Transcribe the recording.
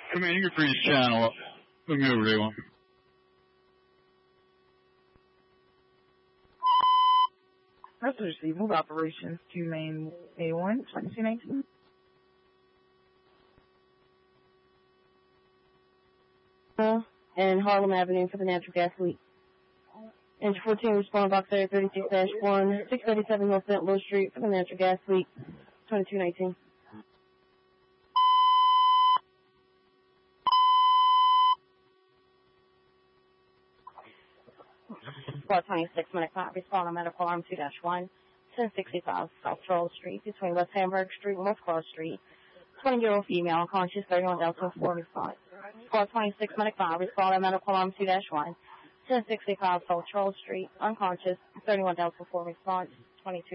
Come in, you can freeze channel up. Move me over to A1. Let's receive move operations to main A1, 2219. And Harlem Avenue for the natural gas leak. Engine 14, respond box area 36-1, 637 North St. Louis Street for the natural gas leak, 2219. Squad 26, minute 5, respond on medical alarm 2-1, 1065 South Charles Street, between West Hamburg Street and West Cross Street. 20-year-old female, unconscious, 31 Delta 4 response. Squad 26, minute 5, respond on medical alarm 2-1, 1065 South Charles Street, unconscious, 31 Delta 4 response, 22.